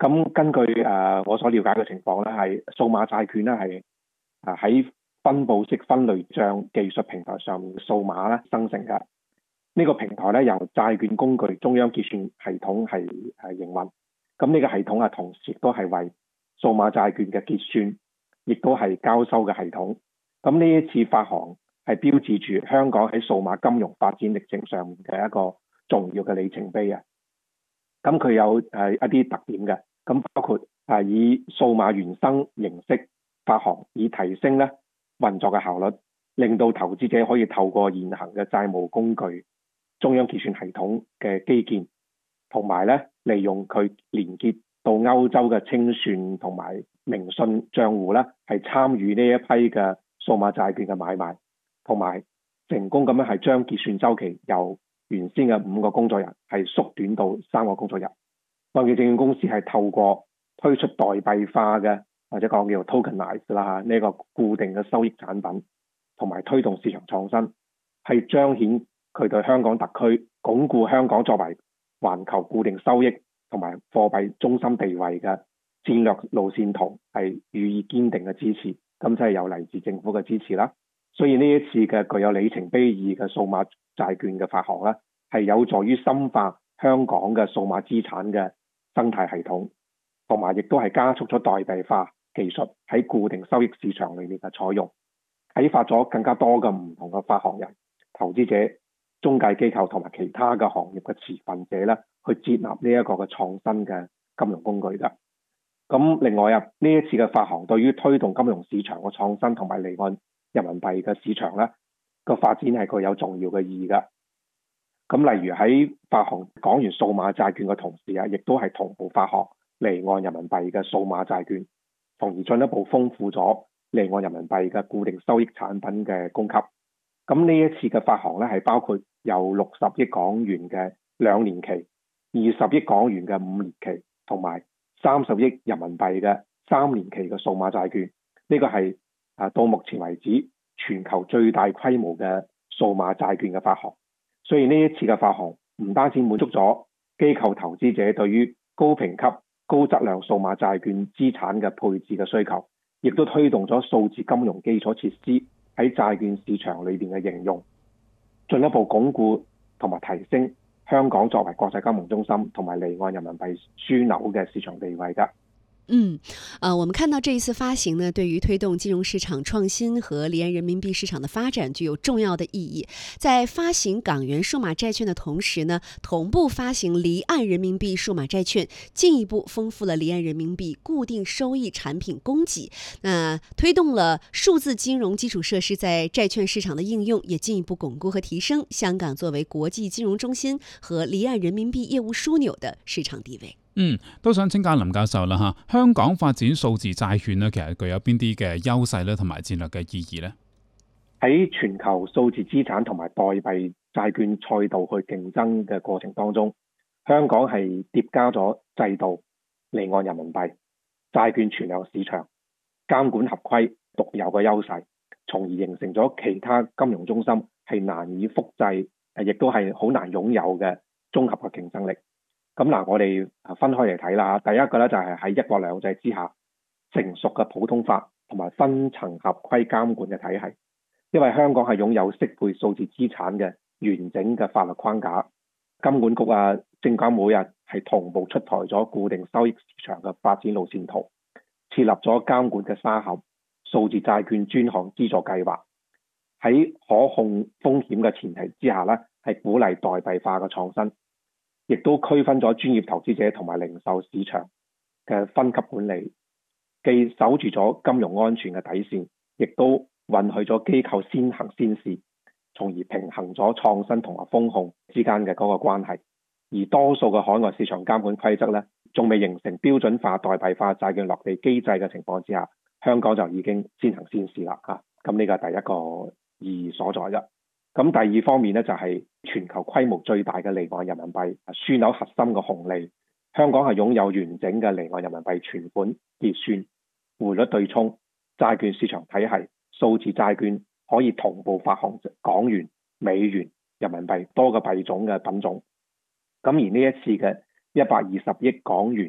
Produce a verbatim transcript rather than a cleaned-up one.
咁根據誒、呃、我所了解嘅情況咧，係數碼債券咧係啊喺分布式分類賬技術平台上面數碼咧生成嘅。呢、這個平台咧由債券工具中央結算系統係係營運。咁呢個系統啊，同時都係為數碼債券嘅結算，亦都係交收嘅系統。咁呢一次發行係標誌住香港喺數碼金融發展歷程上面嘅一個重要嘅里程碑啊！咁佢有誒一啲特點嘅，咁包括係以數碼原生形式發行，以提升咧運作嘅效率，令到投資者可以透過現行嘅債務工具、中央結算系統嘅基建，同埋咧利用佢連結到歐洲嘅清算同埋明信帳戶咧，係參與呢一批嘅數碼債券嘅買賣，同埋成功咁樣係將結算週期由原先嘅五個工作日係縮短到三個工作日。華記證券公司係透過推出代幣化嘅或者講叫做 tokenize 啦呢個固定嘅收益產品，同埋推動市場創新，係彰顯佢對香港特區鞏固香港作為環球固定收益同埋貨幣中心地位嘅戰略路線圖係予以堅定嘅支持。咁即係有嚟自政府嘅支持啦。所以呢一次嘅具有里程碑意義嘅數碼債券嘅發行咧，係有助於深化香港嘅數碼資產嘅生態系統，同埋亦都係加速咗代幣化技術喺固定收益市場裏面嘅採用，啟發咗更加多嘅唔同嘅發行人、投資者、中介機構同埋其他嘅行業嘅持份者咧，去接納呢一個嘅創新嘅金融工具㗎。咁另外啊，呢一次嘅發行對於推動金融市場嘅創新同埋離岸人民幣嘅市場咧個發展係具有重要嘅意義㗎。咁例如喺發行港元數碼債券嘅同時啊，亦都係同步發行離岸人民幣嘅數碼債券，從而進一步豐富咗離岸人民幣嘅固定收益產品嘅供給。咁呢一次嘅發行咧係包括有六十億港元嘅兩年期、二十億港元嘅五年期，同埋三十億人民幣嘅三年期嘅數碼債券。呢個係啊到目前為止全球最大規模嘅數碼債券嘅發行。所以呢一次嘅發行唔單止滿足咗機構投資者對於高評級、高質量數碼債券資產嘅配置嘅需求，亦都推動咗數字金融基礎設施喺債券市場裏邊嘅應用，進一步鞏固同埋提升香港作為國際金融中心同埋離岸人民幣樞紐嘅市場地位㗎。 嗯，呃，我們看到這一次發行呢，對於推動金融市場創新和離岸人民幣市場的發展具有重要的意義。在發行港元數碼債券的同時呢，同步發行離岸人民幣數碼債券，進一步豐富了離岸人民幣固定收益產品供給，那推動了數字金融基礎設施在債券市場的應用，也進一步鞏固和提升香港作為國際金融中心和離岸人民幣業務樞紐的市場地位。 嗯，都想請教林教授啦吓，香港發展數字債券咧，其實具有邊啲嘅優勢咧，同埋戰略嘅意義呢？ 喺全球數字資產同埋代幣債券賽道去競爭嘅過程當中，香港係疊加咗制度、離岸人民幣、債券存量市場、監管合規獨有嘅優勢，從而形成咗其他金融中心係難以複製，亦都係好難擁有嘅綜合嘅競爭力。咁嗱，我哋分開嚟睇啦。第一個咧就係喺一國兩制之下成熟嘅普通法同埋分層合規監管嘅體系，因為香港係擁有適配數字資產嘅完整嘅法律框架。金管局啊、證監會啊係同步出台咗固定收益市場嘅發展路線圖，設立咗監管嘅沙盒數字債券專項資助計劃，喺可控風險嘅前提之下咧，係鼓勵代幣化嘅創新。亦都區分咗專業投資者同埋零售市場嘅分級管理，既守住咗金融安全嘅底線，亦都允許咗機構先行先試，從而平衡咗創新同埋風控之間嘅嗰個關係。而多數嘅海外市場監管規則咧，仲未形成標準化代幣化債券落地機制嘅情況之下，香港就已經先行先試啦嚇。咁呢個係第一個意義所在啫。咁第二方面咧，就係全球規模最大嘅離岸人民幣樞紐核心嘅紅利。香港係擁有完整嘅離岸人民幣存款結算、匯率對沖、債券市場體系、數字債券可以同步發行港元、美元、人民幣多個幣種嘅品種。咁而呢一次嘅一百二十億港元